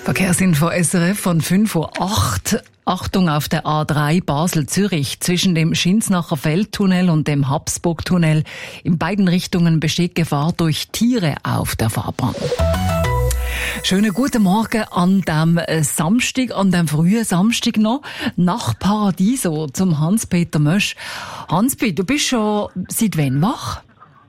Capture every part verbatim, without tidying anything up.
Verkehrsinfo S R F von fünf Uhr acht. Achtung auf der A drei Basel-Zürich zwischen dem Schinsnacher Feldtunnel und dem Habsburg-Tunnel. In beiden Richtungen besteht Gefahr durch Tiere auf der Fahrbahn. Schönen guten Morgen an dem Samstag, an dem frühen Samstag noch, nach Paradiso zum Hans-Peter Mösch. Hans-Peter, du bist schon seit wann wach?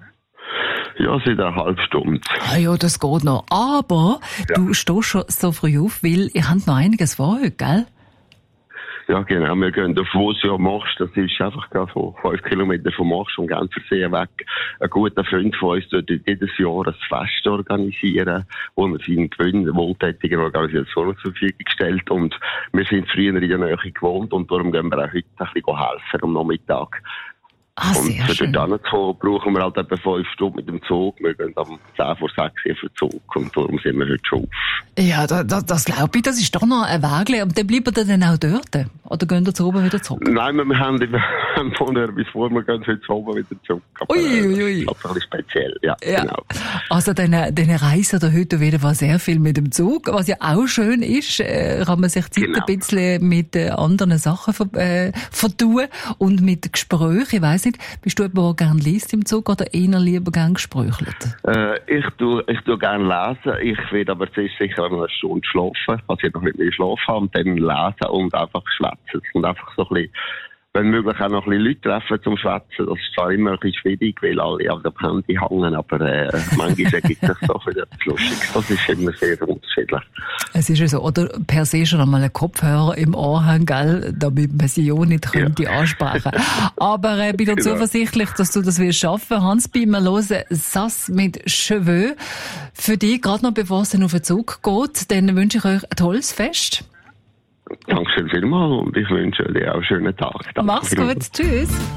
Ja, seit einer halben Stunde. Ah ja, das geht noch. Aber ja, du stehst schon so früh auf, weil ihr habt noch einiges vor heute, gell? Ja, genau. Wir gehen auf Vosio Marsch. Das ist einfach gerade so fünf Kilometer vom Marsch und Genfersee weg. Ein guter Freund von uns tut jedes Jahr ein Fest organisieren, wo wir seinen Gewinn wohltätigen Organisationen zur Verfügung gestellt. Und wir sind früher in der Nähe gewohnt und darum gehen wir auch heute ein bisschen helfen am Nachmittag. Ah, und sehr für schön. dort hinzukommen, brauchen wir halt etwa fünf Stunden mit dem Zug. Wir gehen am zehn vor sechs auf den Zug und darum sind wir heute schon auf. Ja, da, da, das glaube ich, das ist doch noch ein Weg. Und dann bleiben wir dann auch dort? Oder gehen wir zu oben wieder zurück? Nein, wir haben, wir haben von der bis vor, wir gehen heute zu oben wieder zurück. Aber, ui, ui, ui. Das ist ein bisschen speziell, ja, ja. Genau. Also, dann, dann reisen da heute wieder mal sehr viel mit dem Zug. Was ja auch schön ist, äh, kann man sich Zeit Genau. ein bisschen mit äh, anderen Sachen ver, äh, vertun und mit Gesprächen. Ich weiss nicht, bist du jemand, der gerne liest im Zug oder eher lieber gerne gesprächelt? Äh, ich tue, ich tue gerne lesen. Ich werde aber zuerst sicher eine Stunde schlafen, also ich noch nicht mehr schlafen habe, und dann lesen und einfach schwätzen. Und einfach so ein bisschen, wenn möglich auch noch ein bisschen Leute treffen zum Schwätzen. Das ist zwar immer ein bisschen schwierig, weil alle auf dem Handy hängen, aber äh, manchmal ergibt sich doch wieder lustig. Das ist immer sehr unterschiedlich. Es ist ja so, oder per se schon einmal einen Kopfhörer im Ohr haben, gell, damit man sie auch nicht könnte ja. ansprechen. Aber äh, bin doch genau. zuversichtlich, dass du das willst schaffen. Hans, wir hören Sass mit Cheveux. Für dich, gerade noch bevor es dann auf den Zug geht, dann wünsche ich euch ein tolles Fest. Dankeschön vielmals und ich wünsche dir auch einen schönen Tag. Danke. Mach's gut, tschüss.